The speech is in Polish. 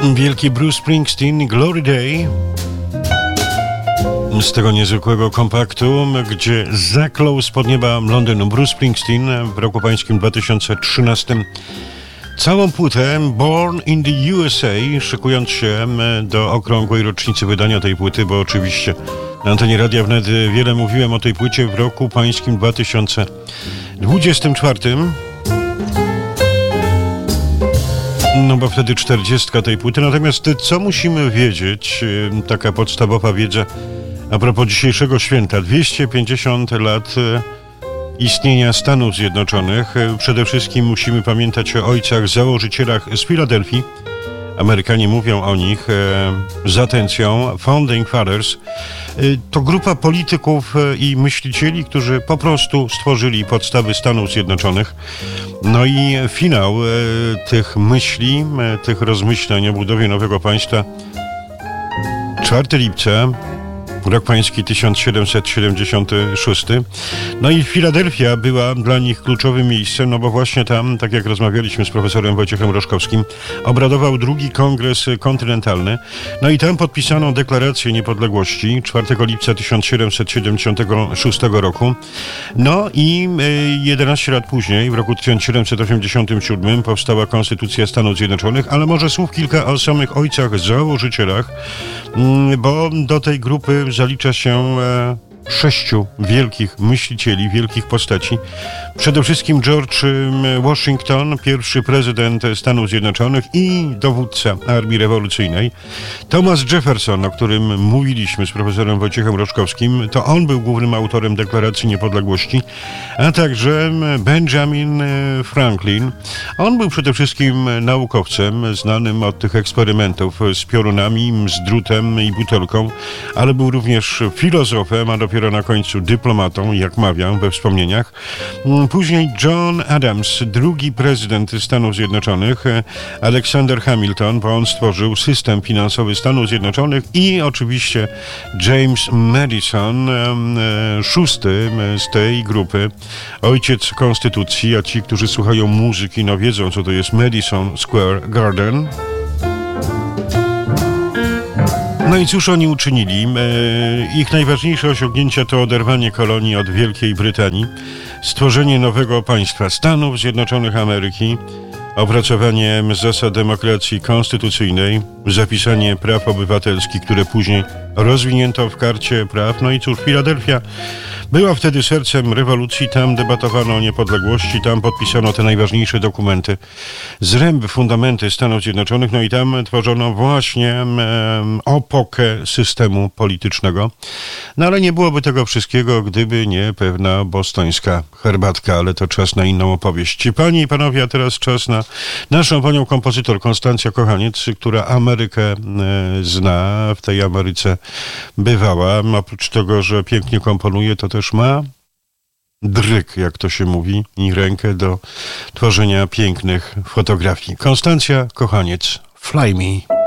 Wielki Bruce Springsteen, Glory Day. Z tego niezwykłego kompaktu, gdzie zaklął spod nieba Londynu Bruce Springsteen w roku pańskim 2013 całą płytę Born in the USA, szykując się do okrągłej rocznicy wydania tej płyty, bo oczywiście na antenie Radia Wnet wiele mówiłem o tej płycie w roku pańskim 2024. No bo wtedy 40 tej płyty. Natomiast co musimy wiedzieć, taka podstawowa wiedza a propos dzisiejszego święta, 250 lat istnienia Stanów Zjednoczonych. Przede wszystkim musimy pamiętać o ojcach założycielach z Filadelfii. Amerykanie mówią o nich z atencją Founding Fathers. To grupa polityków i myślicieli, którzy po prostu stworzyli podstawy Stanów Zjednoczonych. No i finał tych myśli, tych rozmyślań o budowie nowego państwa 4 lipca, rok pański 1776. No i Filadelfia była dla nich kluczowym miejscem, no bo właśnie tam, tak jak rozmawialiśmy z profesorem Wojciechem Roszkowskim, obradował drugi kongres kontynentalny. No i tam podpisano deklarację niepodległości 4 lipca 1776 roku. No i 11 lat później, w roku 1787 powstała Konstytucja Stanów Zjednoczonych, ale może słów kilka o samych ojcach założycielach, bo do tej grupy zalicza się 6 wielkich myślicieli, wielkich postaci. Przede wszystkim George Washington, pierwszy prezydent Stanów Zjednoczonych i dowódca Armii Rewolucyjnej. Thomas Jefferson, o którym mówiliśmy z profesorem Wojciechem Roszkowskim, to on był głównym autorem Deklaracji Niepodległości, a także Benjamin Franklin. On był przede wszystkim naukowcem, znanym od tych eksperymentów z piorunami, z drutem i butelką, ale był również filozofem, a dopiero na końcu dyplomatą, jak mawiam we wspomnieniach. Później John Adams, drugi prezydent Stanów Zjednoczonych, Alexander Hamilton, bo on stworzył system finansowy Stanów Zjednoczonych, i oczywiście James Madison, 6 z tej grupy, ojciec konstytucji, a ci, którzy słuchają muzyki, no wiedzą, co to jest Madison Square Garden. No i cóż oni uczynili? Ich najważniejsze osiągnięcia to oderwanie kolonii od Wielkiej Brytanii, stworzenie nowego państwa Stanów Zjednoczonych Ameryki, opracowanie zasad demokracji konstytucyjnej, zapisanie praw obywatelskich, które później rozwinięto w Karcie Praw. No i cóż, Filadelfia była wtedy sercem rewolucji, tam debatowano o niepodległości, tam podpisano te najważniejsze dokumenty, zręby, fundamenty Stanów Zjednoczonych, no i tam tworzono właśnie opokę systemu politycznego. No ale nie byłoby tego wszystkiego, gdyby nie pewna bostońska herbatka, ale to czas na inną opowieść. Panie i panowie, a teraz czas na naszą panią kompozytor Konstancja Kochaniec, która Amerykę zna, w tej Ameryce bywała. Oprócz tego, że pięknie komponuje, to też ma dryk, jak to się mówi, i rękę do tworzenia pięknych fotografii. Konstancja Kochaniec, Fly Me.